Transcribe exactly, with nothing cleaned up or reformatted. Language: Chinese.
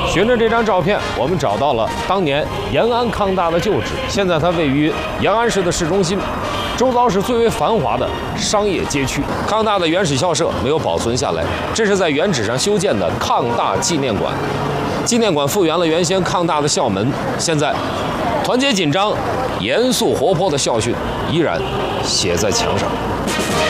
循着这张照片，我们找到了当年延安康大的旧址。现在它位于延安市的市中心，周遭是最为繁华的商业街区。康大的原始校舍没有保存下来，这是在原址上修建的抗大纪念馆。纪念馆复原了原先抗大的校门，现在团结紧张、严肃活泼的校训依然写在墙上。